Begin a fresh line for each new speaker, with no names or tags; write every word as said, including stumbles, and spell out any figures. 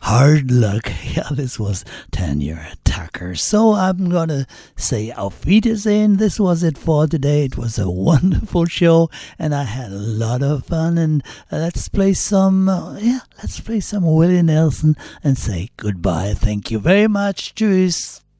Hard luck. Yeah, this was Tanya Tucker. So I'm going to say auf Wiedersehen. This was it for today. It was a wonderful show and I had a lot of fun. And uh, let's play some, uh, yeah, let's play some Willie Nelson and say goodbye. Thank you very much. Tschüss.